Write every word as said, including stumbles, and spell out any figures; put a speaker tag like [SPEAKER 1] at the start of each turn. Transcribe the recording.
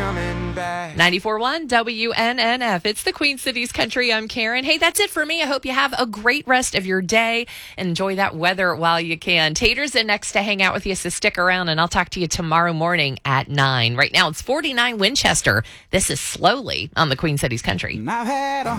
[SPEAKER 1] coming back.
[SPEAKER 2] ninety-four point one W N N F. It's the Queen Cities Country. I'm Karen. Hey, that's it for me. I hope you have a great rest of your day. Enjoy that weather while you can. Tater's in next to hang out with you, so stick around, and I'll talk to you tomorrow morning at nine. Right now, it's forty-nine Winchester. This is Slowly on the Queen Cities Country.
[SPEAKER 1] I've had a